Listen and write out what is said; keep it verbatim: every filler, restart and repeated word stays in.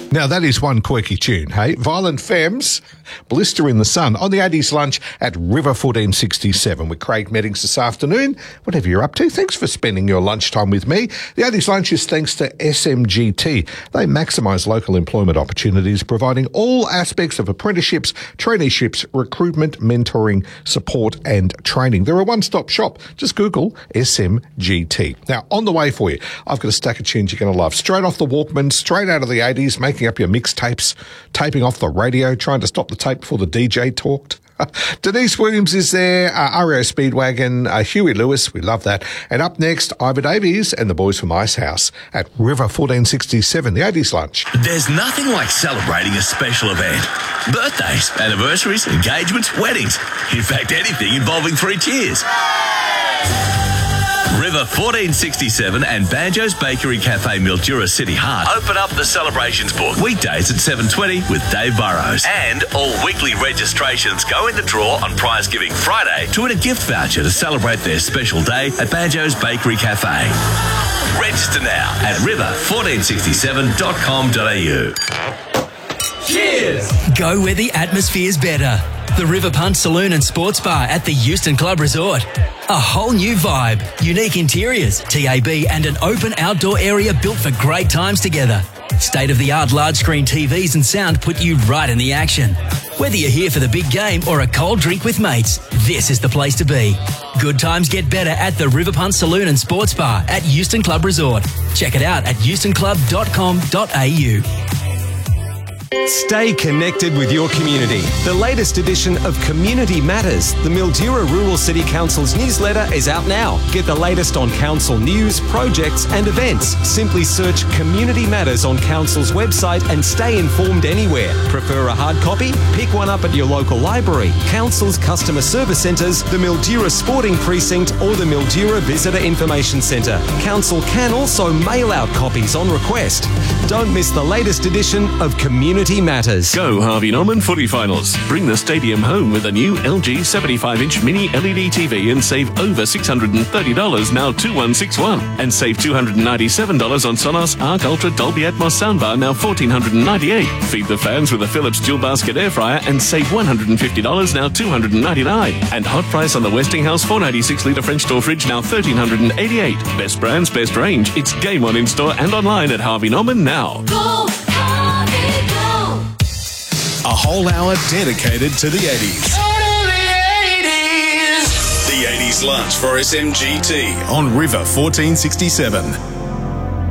Now, that is one quirky tune, hey? Violent Femmes, Blister in the Sun, on the eighties lunch at River fourteen sixty-seven with Craig Meddings this afternoon. Whatever you're up to, thanks for spending your lunchtime with me. The eighties lunch is thanks to S M G T. They maximise local employment opportunities, providing all aspects of apprenticeships, traineeships, recruitment, mentoring, support and training. They're a one-stop shop. Just Google S M G T. Now, on the way for you, I've got a stack of tunes you're going to love. Straight off the Walkman, straight out of the eighties, making up your mixtapes, taping off the radio, trying to stop the tape before the D J talked. Denise Williams is there, uh, R E O Speedwagon, uh, Huey Lewis, we love that. And up next, Ivor Davies and the boys from Icehouse at River fourteen sixty-seven, the eighties lunch. There's nothing like celebrating a special event. Birthdays, anniversaries, engagements, weddings. In fact, anything involving three cheers. River fourteen sixty-seven and Banjo's Bakery Cafe Mildura City Heart open up the celebrations book weekdays at seven twenty with Dave Burrows. And all weekly registrations go in the draw on Prize Giving Friday to win a gift voucher to celebrate their special day at Banjo's Bakery Cafe. Register now at river fourteen sixty-seven dot com dot a u. Cheers! Go where the atmosphere's better. The River Punt Saloon and Sports Bar at the Euston Club Resort. A whole new vibe, unique interiors, T A B and an open outdoor area built for great times together. State-of-the-art large-screen T Vs and sound put you right in the action. Whether you're here for the big game or a cold drink with mates, this is the place to be. Good times get better at the River Punt Saloon and Sports Bar at Euston Club Resort. Check it out at euston club dot com dot a u. Stay connected with your community. The latest edition of Community Matters, the Mildura Rural City Council's newsletter, is out now. Get the latest on council news, projects and events. Simply search Community Matters on council's website and stay informed anywhere. Prefer a hard copy? Pick one up at your local library, council's customer service centres, the Mildura Sporting Precinct or the Mildura Visitor Information Centre. Council can also mail out copies on request. Don't miss the latest edition of Community Matters. Go Harvey Norman Footy Finals. Bring the stadium home with a new L G seventy-five inch mini L E D T V and save over six hundred thirty dollars, now two one six one. And save two hundred ninety-seven dollars on Sonos Arc Ultra Dolby Atmos soundbar, now one thousand four hundred ninety-eight dollars. Feed the fans with a Philips dual basket air fryer and save one hundred fifty dollars, now two hundred ninety-nine dollars. And hot price on the Westinghouse four ninety-six litre French door fridge, now one thousand three hundred eighty-eight dollars. Best brands, best range. It's game on in store and online at Harvey Norman now. Go, Harvey, go. A whole hour dedicated to the eighties. The eighties lunch for S M G T on River fourteen sixty-seven.